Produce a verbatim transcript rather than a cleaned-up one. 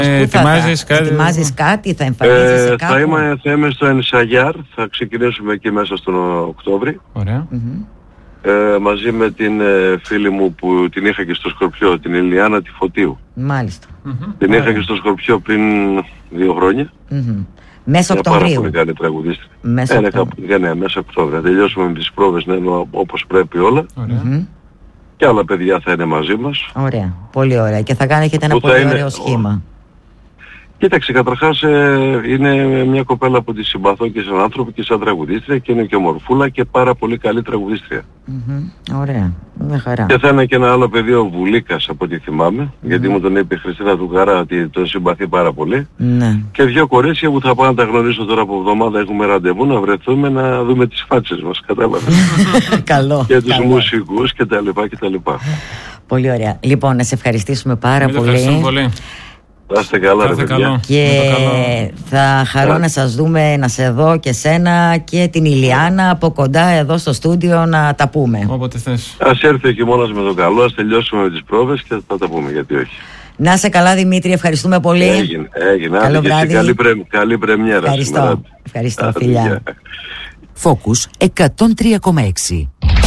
Ε, ετοιμάζεις κάτι, ετοιμάζεις κάτι, θα εμφανίζεσαι Ε, κάπου? θα, είμαι, θα είμαι στο Ενσαγιάρ, θα ξεκινήσουμε εκεί μέσα στον Οκτώβρη. Ωραία. Mm-hmm. Ε, μαζί με την ε, φίλη μου που την είχα και στο Σκορπιό, την Ηλιάνα τη Φωτίου. Μάλιστα. Mm-hmm. Την Ωραία. είχα και στο Σκορπιό πριν δύο χρόνια. Mm-hmm. Μέσα Μια πάρα Οκτωβρίου. πολύ καλή τραγουδίστρια. Μέσα Ε, ναι, Οκτωβρίου. κάπου, ναι, μέσα Οκτώβρη. Θα τελειώσουμε με τις πρόβες να είναι όπως πρέπει όλα. Ωραία. Mm-hmm. Και άλλα παιδιά θα είναι μαζί μας. Ωραία, πολύ ωραία. Και θα κάνει έχετε ένα Που θα πολύ είναι- ωραίο σχήμα. Κοίταξε, καταρχάς ε, είναι μια κοπέλα που τη συμπαθώ και σαν άνθρωπο και σαν τραγουδίστρια και είναι και ομορφούλα και πάρα πολύ καλή τραγουδίστρια. Mm-hmm. Ωραία, μια χαρά. Και θα είναι και ένα άλλο παιδί, ο Βουλίκας από ό,τι θυμάμαι, mm. γιατί μου τον είπε η Χριστίνα του Χαρά ότι τον συμπαθεί πάρα πολύ. Ναι. Και δύο κορίτσια που θα πάω να τα γνωρίσω τώρα από εβδομάδα, έχουμε ραντεβού να βρεθούμε να δούμε τις φάτσες μας, κατάλαβες. Καλό. Και τους καλό. μουσικούς και τα λοιπά και τα λοιπά. Πολύ ωραία. Λοιπόν, να σε ευχαριστήσουμε πάρα Εμείς ευχαριστούμε πολύ. πολύ. Να είστε καλά, ρε Κάθε παιδιά. καλό. Και Με το καλό. θα χαρώ να σας δούμε, να σε δω και σένα και την Ηλιάνα από κοντά εδώ στο στούντιο να τα πούμε. Όποτε θες. Ας έρθει ο χειμώνας με το καλό, ας τελειώσουμε με τις πρόβες και θα τα πούμε, γιατί όχι. Να σε καλά Δημήτρη, ευχαριστούμε πολύ. Έγινε, έγινε. Καλό Άντε, και βράδυ. καλή, πρε, καλή πρεμιέρα σήμερα. Ευχαριστώ. Ευχαριστώ, Άντε, φιλιά. γεια. Focus εκατόν τρία κόμμα έξι.